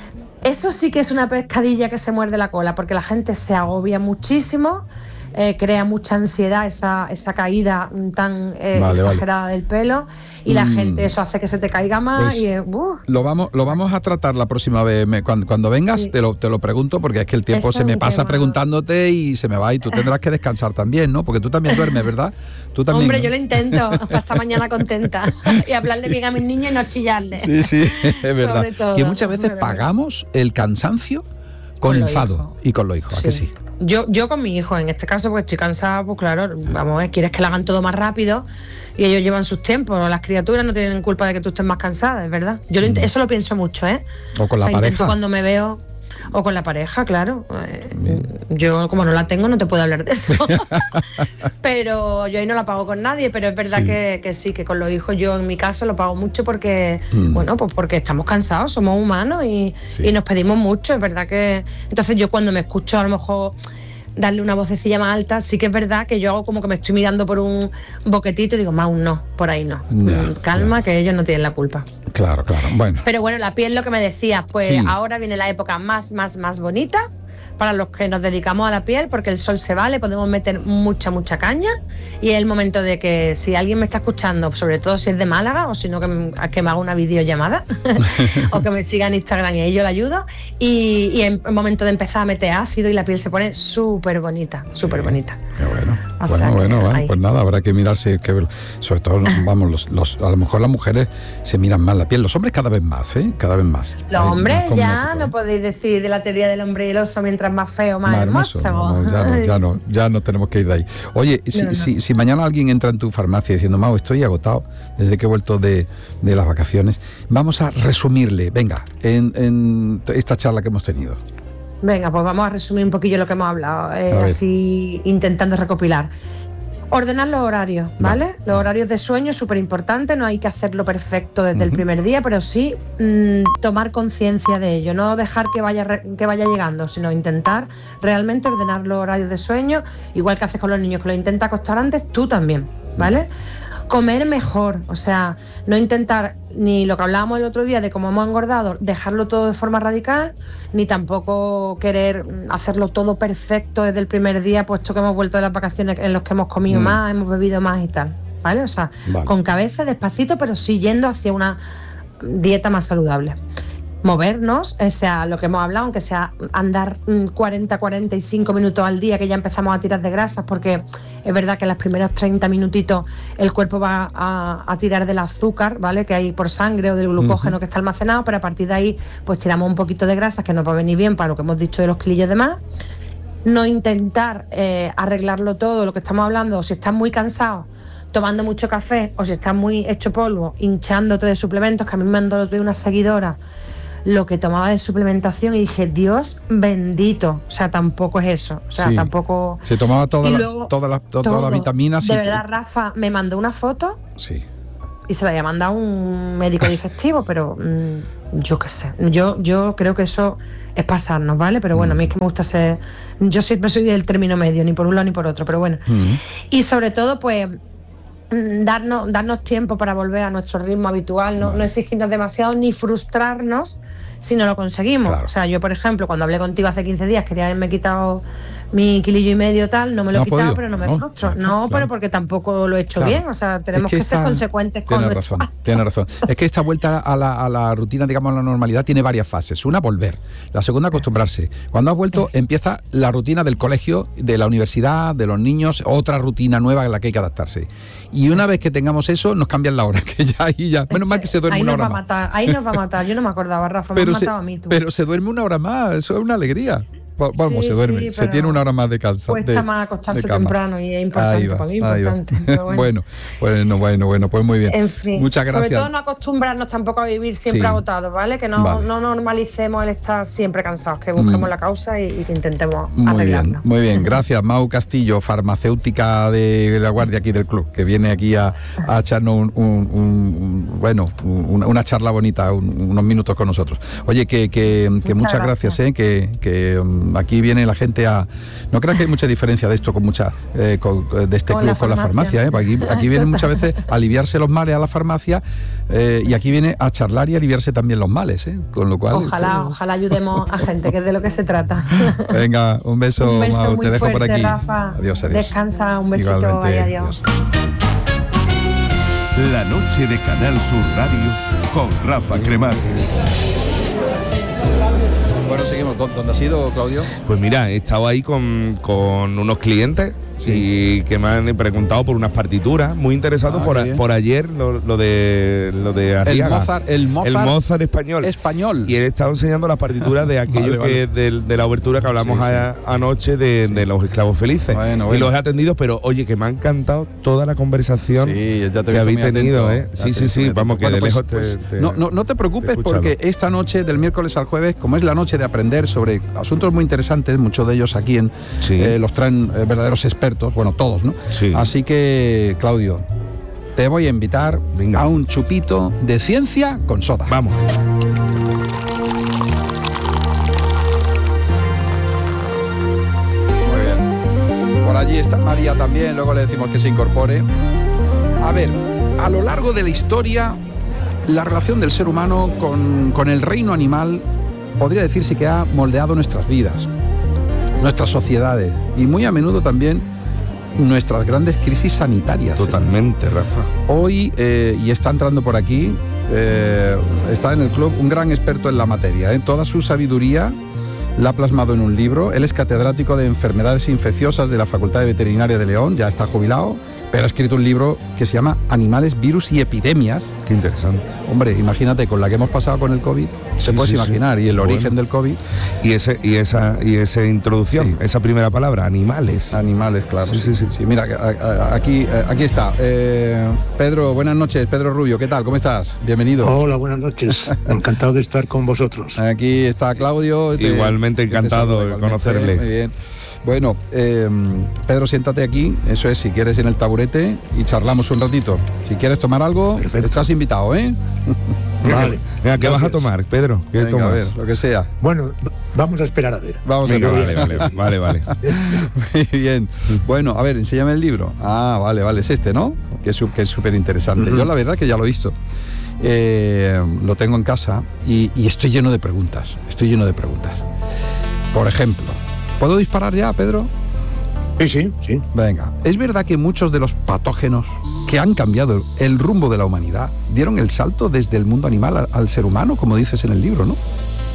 [SPEAKER 5] eso sí que es una pescadilla que se muerde la cola, porque la gente se agobia muchísimo. Eh, crea mucha ansiedad esa, esa caída tan eh, vale, exagerada vale. del pelo y la mm. gente, eso hace que se te caiga más pues y, uh,
[SPEAKER 1] lo vamos lo vamos a tratar la próxima vez, me, cuando, cuando vengas sí. te, lo, te lo pregunto, porque es que el tiempo eso se me pasa tema. preguntándote y se me va y tú tendrás que descansar también, ¿no? Porque tú también duermes, ¿verdad? Tú también,
[SPEAKER 5] hombre,
[SPEAKER 1] ¿no?
[SPEAKER 5] yo lo intento para estar mañana contenta y hablarle sí. bien a mis niños y no chillarle.
[SPEAKER 1] Sí, sí, es verdad. Todo, que muchas veces pagamos el cansancio con, con enfado hijos. Y con los hijos, sí. ¿a que sí?
[SPEAKER 5] Yo, yo con mi hijo, en este caso, porque estoy cansada, pues claro, vamos a ver, quieres que lo hagan todo más rápido y ellos llevan sus tiempos. Las criaturas no tienen culpa de que tú estés más cansada, es verdad. Yo lo, eso lo pienso mucho, ¿eh?
[SPEAKER 1] O con
[SPEAKER 5] o sea,
[SPEAKER 1] la pareja.
[SPEAKER 5] Cuando me veo, o con la pareja, claro. Eh, yo, como no la tengo, no te puedo hablar de eso. Pero yo ahí no la pago con nadie, pero es verdad sí. Que, que sí, que con los hijos yo en mi caso lo pago mucho porque, mm. bueno, pues porque estamos cansados, somos humanos y, sí. y nos pedimos mucho, es verdad que... Entonces yo cuando me escucho a lo mejor darle una vocecilla más alta, sí que es verdad que yo hago como que me estoy mirando por un boquetito y digo, más no, por ahí no. Ya, calma, ya. Que ellos no tienen la culpa.
[SPEAKER 1] Claro, claro, bueno.
[SPEAKER 5] Pero bueno, la piel, lo que me decías, pues sí. ahora viene la época más, más, más bonita, para los que nos dedicamos a la piel, porque el sol se va, le podemos meter mucha, mucha caña, y es el momento de que si alguien me está escuchando, sobre todo si es de Málaga, o si no que me, que me haga una videollamada o que me siga en Instagram y ahí yo le ayudo, y, y es el momento de empezar a meter ácido y la piel se pone súper bonita, súper sí, bonita.
[SPEAKER 1] Qué bueno.
[SPEAKER 5] O
[SPEAKER 1] bueno,
[SPEAKER 5] sea
[SPEAKER 1] bueno, bueno,
[SPEAKER 5] ahí.
[SPEAKER 1] Pues nada, habrá que mirarse, que sobre todo, vamos, los, los, a lo mejor las mujeres se miran más la piel, los hombres cada vez más, ¿eh? Cada vez más.
[SPEAKER 5] Los
[SPEAKER 1] Hay
[SPEAKER 5] hombres
[SPEAKER 1] más
[SPEAKER 5] ya
[SPEAKER 1] ¿eh?
[SPEAKER 5] No podéis decir de la teoría del hombre y el oso, mientras más feo, más, más hermoso. hermoso.
[SPEAKER 1] No, ya, no, ya no, ya no tenemos que ir de ahí. Oye, si, no, no. Si, si mañana alguien entra en tu farmacia diciendo, Mau, estoy agotado desde que he vuelto de, de las vacaciones, vamos a resumirle, venga, en, en esta charla que hemos tenido.
[SPEAKER 5] Venga, pues vamos a resumir un poquillo lo que hemos hablado, eh, así intentando recopilar. Ordenar los horarios, ¿vale? Vale. Los horarios de sueño es súper importante, no hay que hacerlo perfecto desde uh-huh. el primer día, pero sí mmm, tomar conciencia de ello, no dejar que vaya, que vaya llegando, sino intentar realmente ordenar los horarios de sueño, igual que haces con los niños, que lo intenta acostar antes, tú también, ¿vale? Comer mejor, o sea, no intentar ni lo que hablábamos el otro día de cómo hemos engordado, dejarlo todo de forma radical, ni tampoco querer hacerlo todo perfecto desde el primer día, puesto que hemos vuelto de las vacaciones en los que hemos comido mm. más, hemos bebido más y tal, ¿vale? O sea, vale. Con cabeza, despacito, pero sí yendo hacia una dieta más saludable. Movernos, o sea, lo que hemos hablado, aunque sea andar cuarenta a cuarenta y cinco minutos al día, que ya empezamos a tirar de grasas, porque es verdad que en los primeros treinta minutitos el cuerpo va a, a tirar del azúcar, ¿vale? Que hay por sangre o del glucógeno uh-huh. que está almacenado, pero a partir de ahí pues tiramos un poquito de grasas que nos va a venir bien para lo que hemos dicho de los kilillos de más. No intentar eh, arreglarlo todo, lo que estamos hablando, o si estás muy cansado, tomando mucho café, o si estás muy hecho polvo, hinchándote de suplementos, que a mí me mandó el otro día una seguidora lo que tomaba de suplementación y dije, Dios bendito, o sea, tampoco es eso, o sea, sí. tampoco...
[SPEAKER 1] Se tomaba todas las toda la, toda
[SPEAKER 5] todo.
[SPEAKER 1] la vitaminas.
[SPEAKER 5] De
[SPEAKER 1] y
[SPEAKER 5] verdad,
[SPEAKER 1] que...
[SPEAKER 5] Rafa, me mandó una foto
[SPEAKER 1] sí.
[SPEAKER 5] y se la había mandado un médico digestivo, pero mmm, yo qué sé, yo, yo creo que eso es pasarnos, ¿vale? Pero bueno, mm. a mí es que me gusta ser... Yo siempre soy del término medio, ni por un lado ni por otro, pero bueno. Mm. Y sobre todo, pues... Darnos, darnos tiempo para volver a nuestro ritmo habitual, no, vale. no exigirnos demasiado ni frustrarnos si no lo conseguimos. Claro. O sea, yo, por ejemplo, cuando hablé contigo hace quince días, quería haberme quitado mi kilillo y medio tal, no me lo no he quitado, podido. Pero no me no, frustro. Claro, no, claro. pero porque tampoco lo he hecho claro. bien. O sea, tenemos es que, que esta, ser consecuentes con
[SPEAKER 1] tiene
[SPEAKER 5] nuestro
[SPEAKER 1] razón, tiene razón. Es que esta vuelta a la, a la rutina, digamos, a la normalidad, tiene varias fases. Una, volver. La segunda, acostumbrarse. Cuando has vuelto, es. empieza la rutina del colegio, de la universidad, de los niños, otra rutina nueva en la que hay que adaptarse. Y una vez que tengamos eso, nos cambian la hora, que ya ahí ya. Menos mal que se duerme
[SPEAKER 5] ahí
[SPEAKER 1] una
[SPEAKER 5] nos
[SPEAKER 1] hora
[SPEAKER 5] va
[SPEAKER 1] más.
[SPEAKER 5] A matar, ahí nos va a matar. Yo no me acordaba, Rafa, me has matado a mí tú.
[SPEAKER 1] Pero se duerme una hora más, eso es una alegría. Vamos,
[SPEAKER 5] sí,
[SPEAKER 1] se duerme,
[SPEAKER 5] sí,
[SPEAKER 1] se tiene una hora más de cansa.
[SPEAKER 5] Cuesta
[SPEAKER 1] de,
[SPEAKER 5] más acostarse temprano y es importante
[SPEAKER 1] va,
[SPEAKER 5] para mí, importante. Pero bueno.
[SPEAKER 1] bueno, bueno, bueno, bueno, pues muy bien.
[SPEAKER 5] En fin,
[SPEAKER 1] muchas gracias.
[SPEAKER 5] Sobre todo no acostumbrarnos tampoco a vivir siempre sí. agotados, ¿vale? Que no, vale. no normalicemos el estar siempre cansados, que busquemos mm. la causa y, y que intentemos
[SPEAKER 1] muy
[SPEAKER 5] arreglarlo.
[SPEAKER 1] Bien, muy bien, gracias. Mau Castillo, farmacéutica de la Guardia aquí del club, que viene aquí a, a echarnos un, un, un, un bueno, una, una charla bonita, un, unos minutos con nosotros. Oye, que, que, que muchas, muchas gracias, gracias ¿eh? que, que um, aquí viene la gente a... No creo que hay mucha diferencia de esto con mucha eh, con, de este con club la con la farmacia, ¿eh? Aquí, aquí vienen muchas veces a aliviarse los males a la farmacia eh, y aquí viene a charlar y aliviarse también los males, ¿eh? Con lo cual...
[SPEAKER 5] Ojalá, esto... ojalá ayudemos a gente, que es de lo que se trata.
[SPEAKER 1] Venga, un beso,
[SPEAKER 5] un beso
[SPEAKER 1] Mau,
[SPEAKER 5] muy
[SPEAKER 1] te dejo
[SPEAKER 5] fuerte,
[SPEAKER 1] por aquí.
[SPEAKER 5] Rafa.
[SPEAKER 1] Adiós, adiós.
[SPEAKER 5] Descansa, un besito,
[SPEAKER 1] igualmente,
[SPEAKER 5] adiós.
[SPEAKER 3] La noche de Canal Sur Radio con Rafa Cremades.
[SPEAKER 1] Bueno, seguimos. ¿Dónde has ido, Claudio?
[SPEAKER 2] Pues mira, he estado ahí con, con unos clientes sí. y que me han preguntado por unas partituras, muy interesados ah, por, a, por ayer lo, lo de lo de Arriaga.
[SPEAKER 1] El Mozart, el Mozart,
[SPEAKER 2] el Mozart español.
[SPEAKER 1] Español.
[SPEAKER 2] Y he estado enseñando las partituras de aquello vale, que vale. De, de la obertura que hablamos sí, sí. A, anoche de, sí. de los esclavos felices. Bueno, bueno. Y los he atendido, pero oye, que me ha encantado toda la conversación sí, ya te que habéis tenido, ¿eh? Sí, sí, sí, vamos, que bueno, de pues, lejos
[SPEAKER 1] pues,
[SPEAKER 2] te, te,
[SPEAKER 1] no, no, no te preocupes, te porque esta noche, del miércoles al jueves, como es la noche de aprender sobre asuntos muy interesantes, muchos de ellos aquí en sí. eh, los traen eh, verdaderos expertos, bueno, todos, ¿no?
[SPEAKER 2] Sí.
[SPEAKER 1] Así que, Claudio, te voy a invitar Venga. a un chupito de ciencia con soda.
[SPEAKER 2] Vamos.
[SPEAKER 1] Muy bien. Por allí está María también, luego le decimos que se incorpore. A ver, a lo largo de la historia, la relación del ser humano con, con el reino animal podría decirse que ha moldeado nuestras vidas. nuestras sociedades y muy a menudo también nuestras grandes crisis sanitarias.
[SPEAKER 2] Totalmente, ¿eh? Rafa.
[SPEAKER 1] Hoy, eh, y está entrando por aquí, eh, está en el club un gran experto en la materia. ¿eh? Toda su sabiduría la ha plasmado en un libro. Él es catedrático de enfermedades infecciosas de la Facultad de Veterinaria de León, ya está jubilado, pero ha escrito un libro que se llama Animales, Virus y Epidemias.
[SPEAKER 2] Qué interesante.
[SPEAKER 1] Hombre, imagínate, con la que hemos pasado con el COVID,
[SPEAKER 2] sí,
[SPEAKER 1] te puedes
[SPEAKER 2] sí,
[SPEAKER 1] imaginar, sí. Y el bueno. origen del COVID.
[SPEAKER 2] Y ese y esa y esa introducción, sí. esa primera palabra, animales.
[SPEAKER 1] Animales, claro. Sí, sí, sí. sí. sí mira, aquí, aquí está. Eh, Pedro, buenas noches. Pedro Rubio, ¿qué tal? ¿Cómo estás? Bienvenido.
[SPEAKER 6] Hola, buenas noches. Encantado de estar con vosotros.
[SPEAKER 1] Aquí está Claudio.
[SPEAKER 2] Te, Igualmente encantado de conocerle.
[SPEAKER 1] Muy bien. Bueno, eh, Pedro, siéntate aquí, eso es, si quieres, en el taburete y charlamos un ratito. Si quieres tomar algo, perfecto. Estás invitado, ¿eh?
[SPEAKER 2] Vale. Venga, ¿qué vas a tomar, Pedro? ¿Qué
[SPEAKER 1] Venga,
[SPEAKER 2] tomas?
[SPEAKER 1] A ver, lo que sea.
[SPEAKER 6] Bueno, vamos a esperar a ver.
[SPEAKER 1] Vamos
[SPEAKER 2] Venga,
[SPEAKER 1] a
[SPEAKER 2] ver. Vale, vale, vale, vale.
[SPEAKER 1] Muy bien. Bueno, a ver, enséñame el libro. Ah, vale, vale, es este, ¿no? Que es súper interesante. Uh-huh. Yo la verdad que ya lo he visto. Eh, lo tengo en casa y, y estoy lleno de preguntas. Estoy lleno de preguntas. Por ejemplo, ¿puedo disparar ya, Pedro?
[SPEAKER 6] Sí, sí, sí.
[SPEAKER 1] Venga, ¿es verdad que muchos de los patógenos que han cambiado el rumbo de la humanidad dieron el salto desde el mundo animal al, al ser humano, como dices en el libro, ¿no?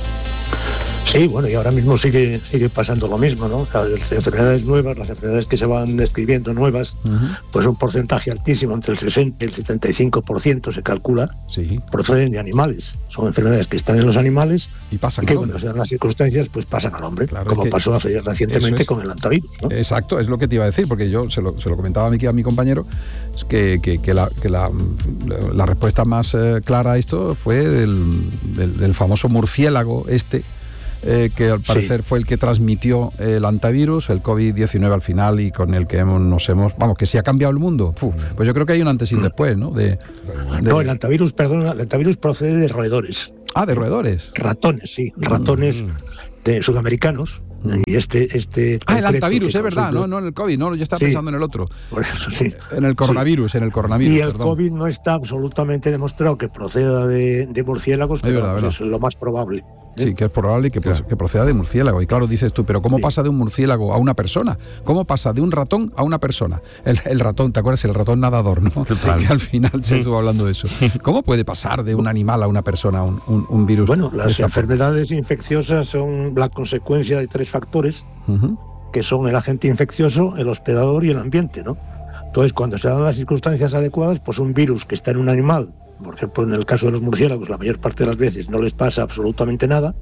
[SPEAKER 6] Sí, bueno, y ahora mismo sigue sigue pasando lo mismo, ¿no? Las enfermedades nuevas, las enfermedades que se van describiendo nuevas, uh-huh. pues un porcentaje altísimo, entre el sesenta y el setenta y cinco por ciento se calcula,
[SPEAKER 1] sí.
[SPEAKER 6] proceden de animales. Son enfermedades que están en los animales
[SPEAKER 1] y pasan
[SPEAKER 6] y que
[SPEAKER 1] al
[SPEAKER 6] cuando
[SPEAKER 1] hombre.
[SPEAKER 6] se dan las circunstancias, pues pasan al hombre, claro, como es que pasó hace recientemente es. con el hantavirus, ¿no?
[SPEAKER 1] Exacto, es lo que te iba a decir, porque yo se lo, se lo comentaba a mi, a mi compañero, que, que, que, la, que la, la respuesta más eh, clara a esto fue del, del, del famoso murciélago este, Eh, que al parecer sí. fue el que transmitió el hantavirus, el COVID diecinueve al final, y con el que hemos, nos hemos... Vamos, que si ha cambiado el mundo, Uf, pues yo creo que hay un antes y un después, ¿no? De, de...
[SPEAKER 6] No, el hantavirus, perdón, el hantavirus procede de roedores.
[SPEAKER 1] Ah, de roedores.
[SPEAKER 6] Ratones, sí, ratones mm. de sudamericanos. Mm. Y este, este
[SPEAKER 1] ah, el hantavirus, es verdad, no, no en el COVID, no, yo estaba sí, pensando en el otro.
[SPEAKER 6] Por eso, sí.
[SPEAKER 1] En el coronavirus, sí. en el coronavirus.
[SPEAKER 6] Y el
[SPEAKER 1] perdón.
[SPEAKER 6] COVID no está absolutamente demostrado que proceda de, de murciélagos, pero verdad, verdad. es lo más probable.
[SPEAKER 1] Sí, que es probable que, claro. que proceda de murciélago. Y claro, dices tú, pero ¿cómo sí. pasa de un murciélago a una persona? ¿Cómo pasa de un ratón a una persona? El, el ratón, ¿te acuerdas? El ratón nadador, ¿no? Total. Que al final se estuvo hablando de eso. ¿Cómo puede pasar de un animal a una persona un, un, un virus?
[SPEAKER 6] Bueno, las enfermedades forma? infecciosas son la consecuencia de tres factores, uh-huh. que son el agente infeccioso, el hospedador y el ambiente, ¿no? Entonces, cuando se dan las circunstancias adecuadas, pues un virus que está en un animal, por ejemplo, en el caso de los murciélagos, la mayor parte de las veces no les pasa absolutamente nada,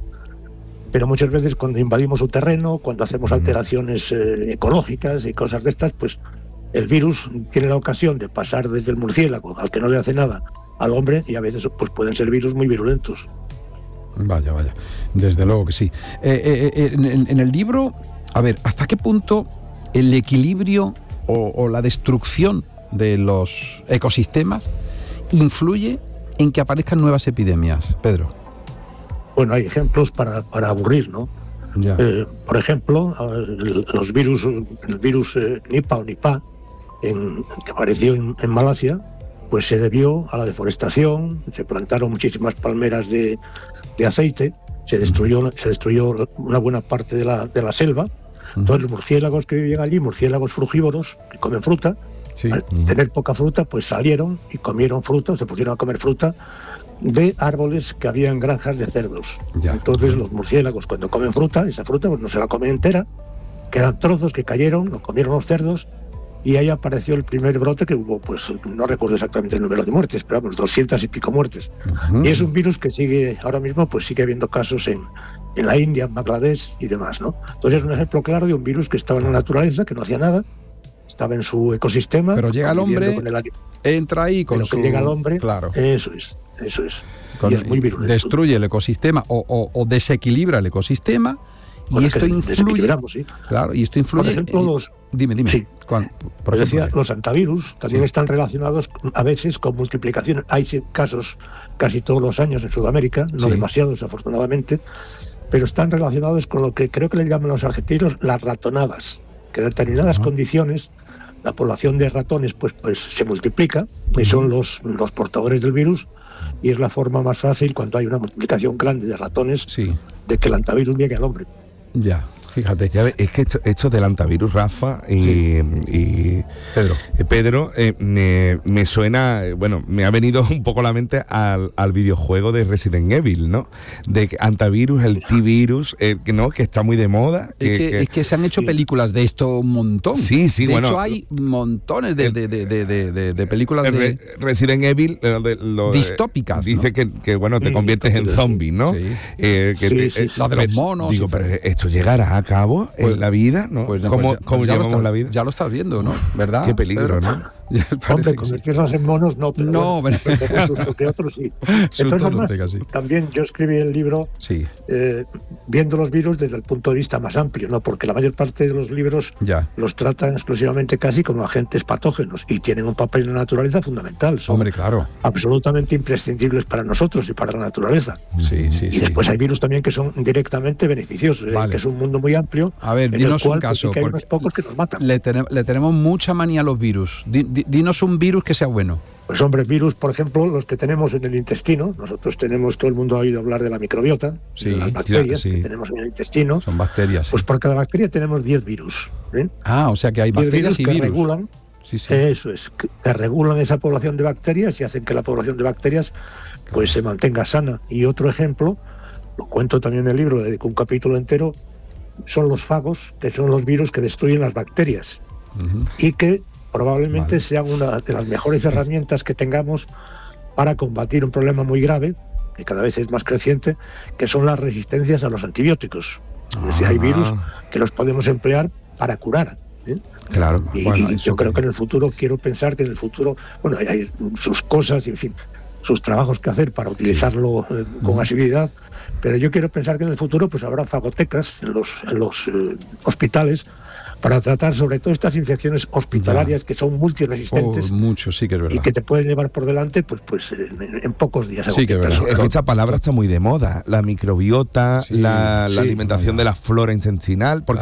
[SPEAKER 6] pero muchas veces cuando invadimos su terreno, cuando hacemos alteraciones eh, ecológicas y cosas de estas, pues el virus tiene la ocasión de pasar desde el murciélago, al que no le hace nada, al hombre, y a veces pues pueden ser virus muy virulentos.
[SPEAKER 1] Vaya, vaya, desde luego que sí. Eh, eh, eh, en, en el libro, a ver, ¿hasta qué punto el equilibrio o, o la destrucción de los ecosistemas influye en que aparezcan nuevas epidemias, Pedro?
[SPEAKER 6] Bueno, hay ejemplos para, para aburrir, ¿no? Eh, por ejemplo, los virus, el virus eh, Nipah o Nipah, en, que apareció en, en Malasia, pues se debió a la deforestación, se plantaron muchísimas palmeras de, de aceite, se destruyó, se destruyó una buena parte de la, de la selva. Entonces los murciélagos que vivían allí, murciélagos frugívoros, que comen fruta, sí. al tener poca fruta, pues salieron y comieron fruta, se pusieron a comer fruta de árboles que había en granjas de cerdos. Ya. Entonces los murciélagos, cuando comen fruta, esa fruta pues no se la comen entera, quedan trozos que cayeron, lo comieron los cerdos, y ahí apareció el primer brote que hubo, pues no recuerdo exactamente el número de muertes, pero vamos, doscientas y pico muertes. Uh-huh. Y es un virus que sigue, ahora mismo, pues sigue habiendo casos en, en la India, en Bangladesh y demás, ¿no? Entonces es un ejemplo claro de un virus que estaba en la naturaleza, que no hacía nada, estaba en su ecosistema.
[SPEAKER 1] Pero llega el hombre, el entra ahí con
[SPEAKER 6] pero
[SPEAKER 1] su...
[SPEAKER 6] que llega el hombre,
[SPEAKER 1] claro.
[SPEAKER 6] eso es, eso es.
[SPEAKER 1] Con, y es muy virulento. Destruye el ecosistema o, o, o desequilibra el ecosistema. Y esto influye,
[SPEAKER 6] ¿sí?
[SPEAKER 1] Claro, y esto influye.
[SPEAKER 6] Por ejemplo, los,
[SPEAKER 1] dime, dime.
[SPEAKER 6] Sí.
[SPEAKER 1] Por
[SPEAKER 6] ejemplo, decía, los hantavirus también sí. están relacionados a veces con multiplicación. Hay casos casi todos los años en Sudamérica, no sí. demasiados afortunadamente, pero están relacionados con lo que creo que le llaman los argentinos las ratonadas, que en determinadas uh-huh. condiciones la población de ratones pues, pues se multiplica uh-huh. y son los, los portadores del virus. Y es la forma más fácil cuando hay una multiplicación grande de ratones sí. de que el hantavirus llegue al hombre.
[SPEAKER 1] Ya, Fíjate.
[SPEAKER 2] Ya ves, es que esto, esto del antivirus, Rafa y, sí. y
[SPEAKER 1] Pedro,
[SPEAKER 2] eh, Pedro eh, me, me suena, bueno, me ha venido un poco a la mente al, al videojuego de Resident Evil, ¿no? De antivirus, el T-Virus, eh, ¿no? Que está muy de moda.
[SPEAKER 1] Es que, que, es que se han hecho sí. películas de esto un montón.
[SPEAKER 2] Sí, sí,
[SPEAKER 1] de
[SPEAKER 2] bueno.
[SPEAKER 1] De hecho, hay montones de, de, de, de, de, de, de películas de
[SPEAKER 2] Re, Resident Evil de, de, lo,
[SPEAKER 1] distópicas.
[SPEAKER 2] Dice
[SPEAKER 1] ¿no?
[SPEAKER 2] que, que, bueno, te conviertes en zombie, ¿no?
[SPEAKER 1] Sí.
[SPEAKER 2] Eh, que
[SPEAKER 1] sí,
[SPEAKER 2] te,
[SPEAKER 1] sí, sí. La de los monos.
[SPEAKER 2] Digo, pero esto llegará a cabo pues, en la vida, ¿no?
[SPEAKER 1] Pues,
[SPEAKER 2] ¿Cómo,
[SPEAKER 1] pues ya,
[SPEAKER 2] cómo
[SPEAKER 1] ya
[SPEAKER 2] llevamos
[SPEAKER 1] está,
[SPEAKER 2] la vida?
[SPEAKER 1] Ya lo estás viendo, ¿no? ¿Verdad?
[SPEAKER 2] Qué peligro,
[SPEAKER 1] pero,
[SPEAKER 2] ¿no?
[SPEAKER 6] Hombre, convertirlas sí. en monos no, pero
[SPEAKER 1] no,
[SPEAKER 6] bueno, pero... que susto que otros sí. Entonces, además, sí. también yo escribí el libro
[SPEAKER 1] sí.
[SPEAKER 6] eh, viendo los virus desde el punto de vista más amplio, ¿no? Porque la mayor parte de los libros
[SPEAKER 1] ya.
[SPEAKER 6] los tratan exclusivamente casi como agentes patógenos y tienen un papel en la naturaleza fundamental. Son
[SPEAKER 1] Hombre, claro.
[SPEAKER 6] absolutamente imprescindibles para nosotros y para la naturaleza.
[SPEAKER 1] Sí, sí,
[SPEAKER 6] y
[SPEAKER 1] sí.
[SPEAKER 6] después hay virus también que son directamente beneficiosos,
[SPEAKER 1] vale.
[SPEAKER 6] eh, que es un mundo muy amplio.
[SPEAKER 1] A ver,
[SPEAKER 6] en
[SPEAKER 1] dinos
[SPEAKER 6] el cual,
[SPEAKER 1] un caso.
[SPEAKER 6] Pues, sí que hay unos pocos que nos matan.
[SPEAKER 1] Le, ten le tenemos mucha manía a los virus. D dinos un virus que sea bueno.
[SPEAKER 6] Pues hombre, virus, por ejemplo, los que tenemos en el intestino. Nosotros tenemos, todo el mundo ha oído hablar de la microbiota,
[SPEAKER 1] sí,
[SPEAKER 6] de las bacterias
[SPEAKER 2] claro, sí.
[SPEAKER 6] que tenemos en el intestino.
[SPEAKER 1] Son bacterias.
[SPEAKER 6] Pues
[SPEAKER 1] sí.
[SPEAKER 6] por cada bacteria tenemos diez virus. ¿eh?
[SPEAKER 1] Ah, o sea que hay bacterias
[SPEAKER 6] virus
[SPEAKER 1] y
[SPEAKER 6] que
[SPEAKER 1] virus.
[SPEAKER 6] Regulan,
[SPEAKER 1] sí, sí.
[SPEAKER 6] Eso es, que, que regulan esa población de bacterias y hacen que la población de bacterias pues se mantenga sana. Y otro ejemplo, lo cuento también en el libro, dedico un capítulo entero, son los fagos, que son los virus que destruyen las bacterias. Uh-huh. Y que probablemente vale. sean una de las mejores herramientas que tengamos para combatir un problema muy grave, que cada vez es más creciente, que son las resistencias a los antibióticos. Ah. Es decir, hay virus que los podemos emplear para curar. ¿eh?
[SPEAKER 2] Claro.
[SPEAKER 6] Y,
[SPEAKER 2] bueno,
[SPEAKER 6] y yo creo que en el futuro, quiero pensar que en el futuro, bueno, hay, hay sus cosas, en fin, sus trabajos que hacer para utilizarlo sí. eh, con asiduidad, pero yo quiero pensar que en el futuro pues habrá fagotecas en los, en los eh, hospitales para tratar sobre todo estas infecciones hospitalarias ya. que son multiresistentes.
[SPEAKER 1] Oh, mucho, sí que es verdad.
[SPEAKER 6] Y que te pueden llevar por delante pues, pues en, en pocos días.
[SPEAKER 1] Sí que es verdad.
[SPEAKER 2] Es que esta palabra está muy de moda. La microbiota, sí, la, sí, la alimentación no, de la flora intestinal. Porque